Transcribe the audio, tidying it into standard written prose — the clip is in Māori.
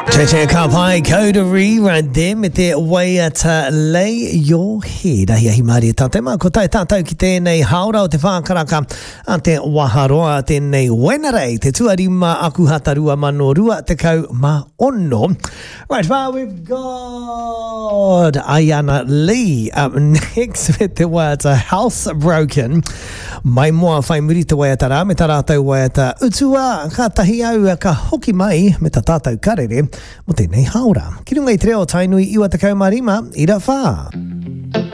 Che ka pai kaudari rande me te waiata lay your head. Ahi mari tate ma ko tai tātou ki tēnei haura o te whākaraka a te waharoa tēnei wenarei te tuarima aku hatarua mano rua te kau ma ono. Right, well, we've got Ayana Lee up next with the words Housebroken. Mai moa whai muri te waiata rā me tā rātou waiata utua ka tahi au ka hoki mai me tā tātou karere mo tēnei haura. Ki runga i te reo tainui iwa te kaumarima, ira whā.